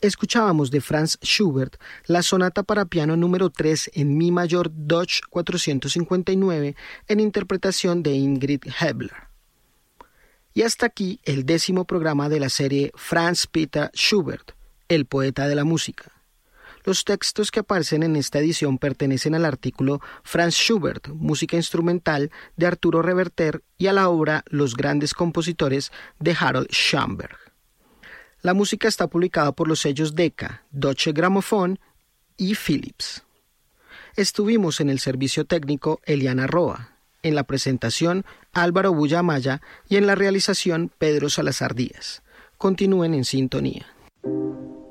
Escuchábamos de Franz Schubert la sonata para piano número 3 en mi mayor Deutsch 459 en interpretación de Ingrid Hebler. Y hasta aquí el 10º programa de la serie Franz Peter Schubert, el poeta de la música. Los textos que aparecen en esta edición pertenecen al artículo Franz Schubert, música instrumental, de Arturo Reverter y a la obra Los grandes compositores de Harold Schoenberg. La música está publicada por los sellos Decca, Deutsche Grammophon y Philips. Estuvimos en el servicio técnico Eliana Roa, en la presentación Álvaro Bulla Amaya y en la realización Pedro Salazar Díaz. Continúen en sintonía.